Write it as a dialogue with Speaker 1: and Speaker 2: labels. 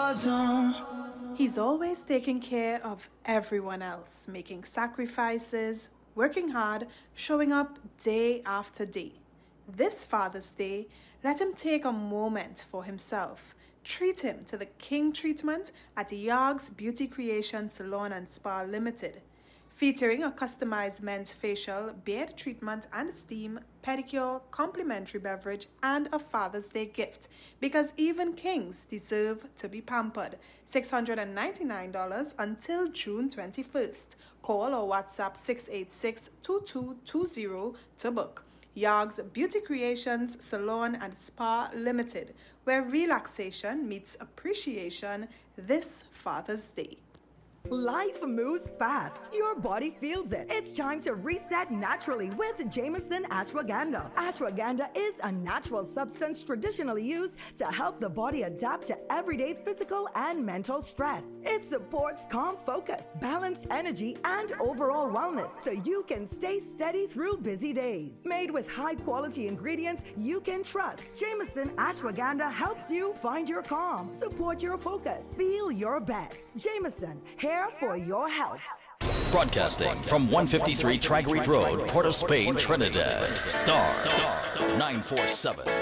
Speaker 1: He's always taking care of everyone else, making sacrifices, working hard, showing up day after day. This Father's Day, let him take a moment for himself. Treat him to the King treatment at Yarg's Beauty Creation Salon and Spa Limited, featuring a customized men's facial, beard treatment and steam, pedicure, complimentary beverage, and a Father's Day gift. Because even kings deserve to be pampered. $699 until June 21st. Call or WhatsApp 686-2220 to book. Yarg's Beauty Creations Salon and Spa Limited, where relaxation meets appreciation this Father's Day.
Speaker 2: Life moves fast. Your body feels it. It's time to reset naturally with Jameson Ashwagandha. Ashwagandha is a natural substance traditionally used to help the body adapt to everyday physical and mental stress. It supports calm focus, balanced energy, and overall wellness so you can stay steady through busy days. Made with high-quality ingredients you can trust, Jameson Ashwagandha helps you find your calm, support your focus, feel your best. Jameson, hair for your health.
Speaker 3: Broadcasting from 153 Tragreed Road, Port of Spain, Trinidad. Star 947.